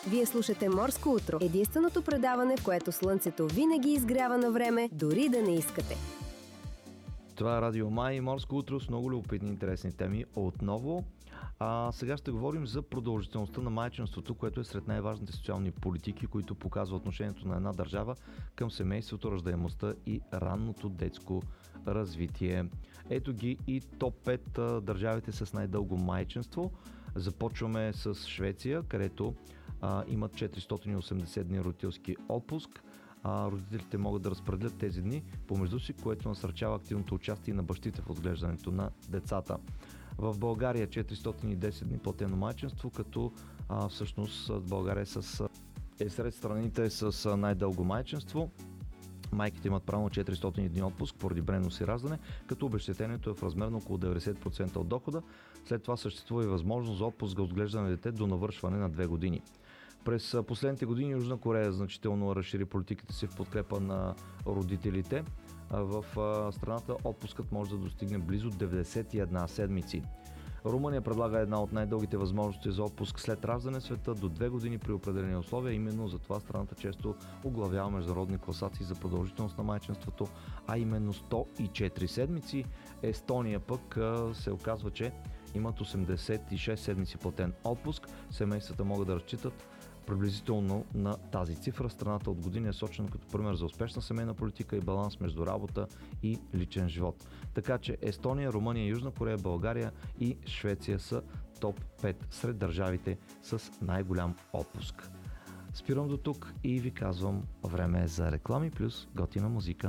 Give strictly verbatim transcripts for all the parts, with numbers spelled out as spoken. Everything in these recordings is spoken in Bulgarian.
Вие слушате Морско утро, единственото предаване, в което слънцето винаги изгрява на време, дори да не искате. Това е Радио Май и Морско утро с много любопитни интересни теми отново. А сега ще говорим за продължителността на майчинството, което е сред най-важните социални политики, които показва отношението на една държава към семейството, раждаемостта и ранното детско развитие. Ето ги и топ пет държавите с най-дълго майчинство. Започваме с Швеция, където а, имат четиристотин и осемдесет дни родителски отпуск. А, родителите могат да разпределят тези дни помежду си, което насърчава активното участие на бащите в отглеждането на децата. В България четиристотин и десет дни платено майчинство, като а, всъщност България е, с, е сред страните с най-дълго майчинство. Майките имат право на четиристотин дни отпуск поради бременност и раждане, като обезщетението е в размер на около деветдесет процента от дохода. След това съществува и възможност за отпуск за отглеждане на дете до навършване на две години. През последните години Южна Корея значително разшири политиката си в подкрепа на родителите. В страната отпускът може да достигне близо деветдесет и една седмици. Румъния предлага една от най-дългите възможности за отпуск след раждане в света до две години при определени условия. Именно за това страната често оглавява международни класации за продължителност на майчинството, а именно сто и четири седмици. Естония пък се оказва, че имат осемдесет и шест седмици платен отпуск. Семействата могат да разчитат приблизително на тази цифра. Страната от години е сочена като пример за успешна семейна политика и баланс между работа и личен живот. Така че Естония, Румъния, Южна Корея, България и Швеция са топ пет сред държавите с най-голям отпуск. Спирам до тук и ви казвам, време е за реклами плюс готина музика.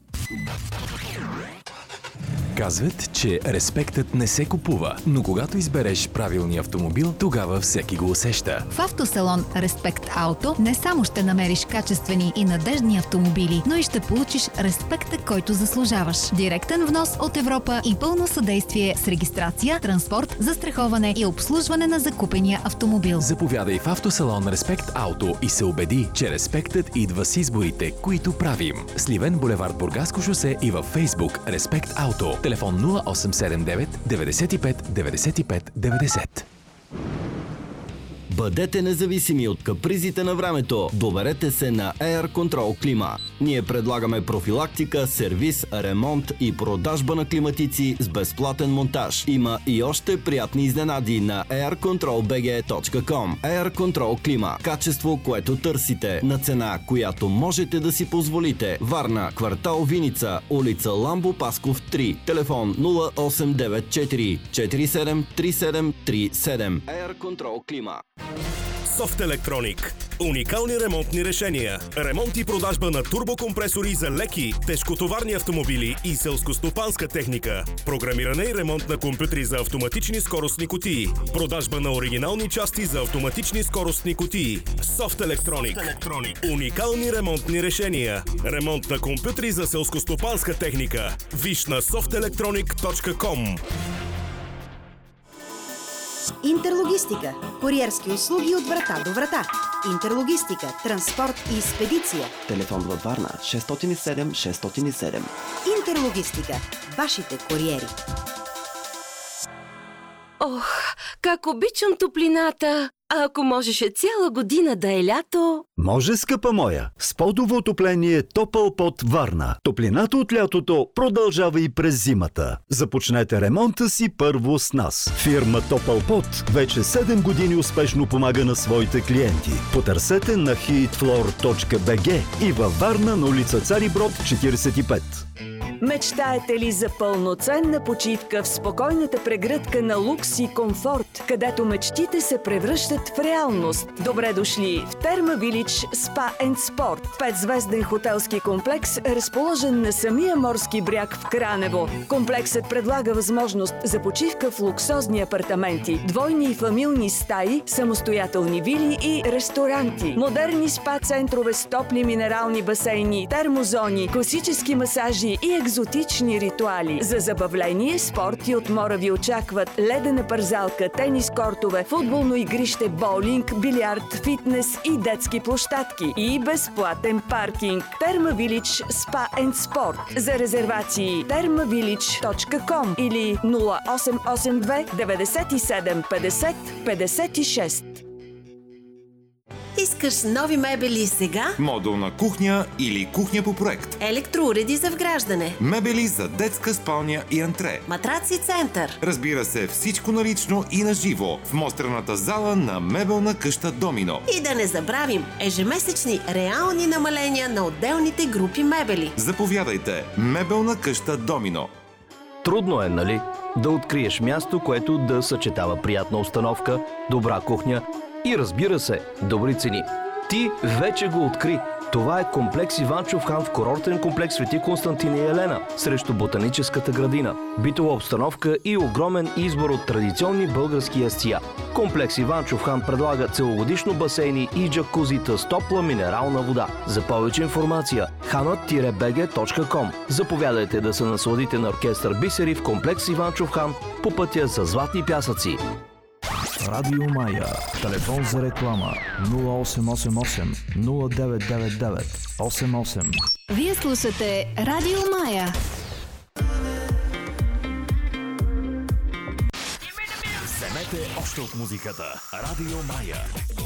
Казват, че респектът не се купува, но когато избереш правилния автомобил, тогава всеки го усеща. В автосалон Респект Ауто не само ще намериш качествени и надеждни автомобили, но и ще получиш респекта, който заслужаваш. Директен внос от Европа и пълно съдействие с регистрация, транспорт, застраховане и обслужване на закупения автомобил. Заповядай в автосалон Респект Ауто и се убеди, че респектът идва с изборите, които правим. Сливен булевард Бургаско шосе и във Фейсбук Респект Ауто. Телефон нула осем седем девет деветдесет и пет деветдесет и пет деветдесет. Бъдете независими от капризите на времето. Доверете се на Air Control Клима. Ние предлагаме профилактика, сервис, ремонт и продажба на климатици с безплатен монтаж. Има и още приятни изненади на air control b g точка com. Air Control Клима. Качество, което търсите, на цена, която можете да си позволите. Варна, квартал Виница, улица Ламбо Пасков три. Телефон нула осем девет четири четири седем три седем три седем. Air Control Клима. Софт Електроник. Уникални ремонтни решения. Ремонт и продажба на турбокомпресори за леки, тежкотоварни автомобили и селскостопанска техника. Програмиране и ремонт на компютри за автоматични скоростни кутии. Продажба на оригинални части за автоматични скоростни кутии. Софт Електроник. Уникални ремонтни решения. Ремонт на компютри за селскостопанска техника. Виж на софт електроник точка ком. Интерлогистика. Куриерски услуги от врата до врата. Интерлогистика, транспорт и експедиция. Телефон във Варна шест зет и седем шест зет и седем. Интерлогистика. Вашите куриери. Ох, как обичам топлината! А ако можеше цяла година да е лято... Може, скъпа моя! С подово отопление Топъл Под Варна. Топлината от лятото продължава и през зимата. Започнете ремонта си първо с нас. Фирма Топъл Под вече седем години успешно помага на своите клиенти. Потърсете на хитфлор точка би джи и във Варна на улица Цари Брод четиридесет и пет. Мечтаете ли за пълноценна почивка в спокойната прегръдка на лукс и комфорт, където мечтите се превръщат в реалност? Добре дошли в Терма Вилидж Spa and Sport. Петзвезден хотелски комплекс, разположен на самия морски бряг в Кранево. Комплексът предлага възможност за почивка в луксозни апартаменти, двойни и фамилни стаи, самостоятелни вили и ресторанти. Модерни спа центрове с топли минерални басейни, термозони, класически масажи и екзотични ритуали. За забавление, спорт и отмора ви очакват ледена парзалка, тенис кортове, футболно игрище, боулинг, билярд, фитнес и детски площадки. И безплатен паркинг. Терма Вилидж Spa and Sport. За резервации терма вилидж точка ком или нула осем осем две деветдесет и седем петдесет петдесет и шест. Искаш нови мебели сега? Модулна кухня или кухня по проект? Електроуреди за вграждане? Мебели за детска спалня и антре? Матраци център? Разбира се, всичко налично и на живо в мострената зала на мебелна къща Домино. И да не забравим ежемесечни реални намаления на отделните групи мебели. Заповядайте, мебелна къща Домино. Трудно е, нали? Да откриеш място, което да съчетава приятна обстановка, добра кухня и, разбира се, добри цени. Ти вече го откри. Това е комплекс Иванчов хан в курортен комплекс Свети Константин и Елена срещу Ботаническата градина. Битова обстановка и огромен избор от традиционни български ястия. Комплекс Иванчов хан предлага целогодишно басейни и джакузита с топла минерална вода. За повече информация ханът би джи точка ком. Заповядайте да се насладите на оркестър Бисери в комплекс Иванчов хан по пътя за Златни пясъци. Радио Мая. Телефон за реклама нула осем осем осем нула девет девет девет осем осем. Вие слушате Радио Мая. Вземете още от музиката. Радио Мая.